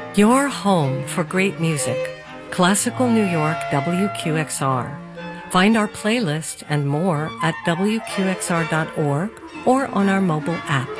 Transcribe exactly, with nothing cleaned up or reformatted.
Your home for great music. Classical New York W Q X R. Find our playlist and more at W Q X R dot org or on our mobile app.